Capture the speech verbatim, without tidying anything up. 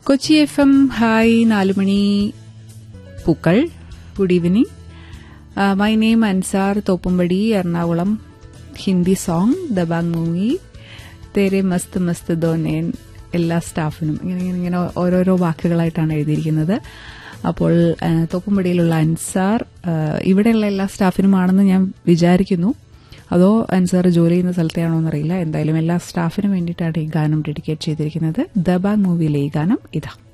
Kochi F M hi നാലുമണി പൂക്കൾ. Good evening. My name Ansar Thoppumpady, Ernakulam. Hindi song Dabangg movie തേരെ മസ്ത് മസ്ത് ദോനേൻ. എല്ലാ സ്റ്റാഫിനും ഇങ്ങനെ ഇങ്ങനെ ഓരോരോ വാക്കുകളായിട്ടാണ് എഴുതിയിരിക്കുന്നത്. അപ്പോൾ തോപ്പുംപടിയിലുള്ള അൻസാർ ഇവിടെയുള്ള എല്ലാ സ്റ്റാഫിനുമാണെന്ന് ഞാൻ വിചാരിക്കുന്നു. അതോ അൻസാർ ജോലി ചെയ്യുന്ന സ്ഥലത്തെയാണോ എന്നറിയില്ല. എന്തായാലും എല്ലാ സ്റ്റാഫിനും വേണ്ടിയിട്ടാണ് ഈ ഗാനം ഡെഡിക്കേറ്റ് ചെയ്തിരിക്കുന്നത്. ദബാങ് മൂവിയിലെ ഈ ഗാനം ഇതാ.